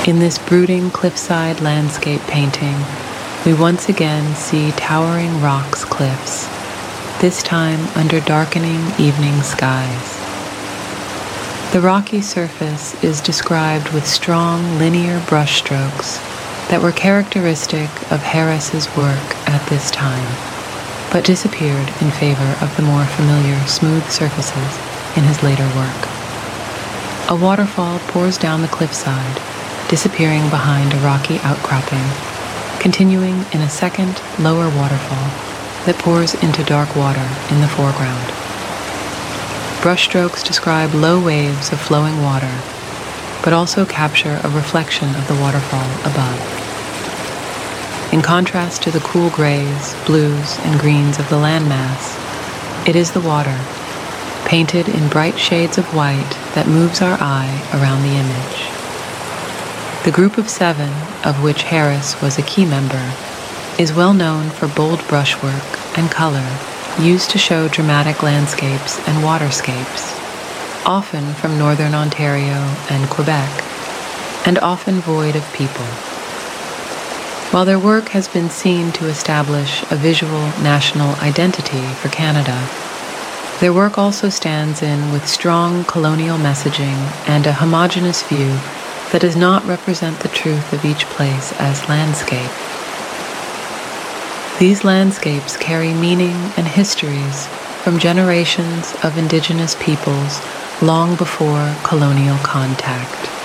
In this brooding cliffside landscape painting, we once again see towering rocks cliffs, this time under darkening evening skies. The rocky surface is described with strong linear brushstrokes that were characteristic of Harris's work at this time, but disappeared in favor of the more familiar smooth surfaces in his later work. A waterfall pours down the cliffside, disappearing behind a rocky outcropping, continuing in a second, lower waterfall that pours into dark water in the foreground. Brushstrokes describe low waves of flowing water, but also capture a reflection of the waterfall above. In contrast to the cool grays, blues, and greens of the landmass, it is the water, painted in bright shades of white, that moves our eye around the image. The group of 7, of which Harris was a key member, is well known for bold brushwork and color used to show dramatic landscapes and waterscapes, often from northern Ontario and Quebec, and often void of people. While their work has been seen to establish a visual national identity for Canada, their work also stands in with strong colonial messaging and a homogeneous view that does not represent the truth of each place as landscape. These landscapes carry meaning and histories from generations of Indigenous peoples long before colonial contact.